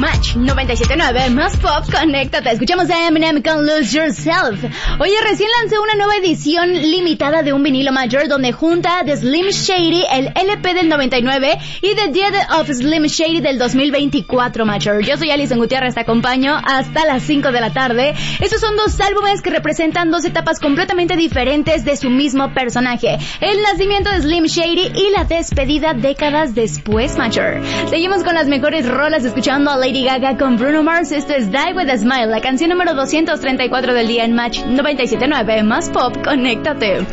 Match 97.9 más pop, conéctate. Escuchamos a Eminem con Lose Yourself. Oye, recién lancé una nueva edición limitada de un vinilo Major donde junta The Slim Shady, el LP del 99 y The Death of Slim Shady del 2024 Major. Yo soy Alison Gutiérrez, te acompaño hasta las 5 de la tarde. Estos son dos álbumes que representan dos etapas completamente diferentes de su mismo personaje. El nacimiento de Slim Shady y la despedida décadas después Major. Seguimos con las mejores rolas escuchando a Lady Gaga con Bruno Mars. Esto es Die With A Smile, la canción número 234 del día en Match 97.9 más pop, conéctate.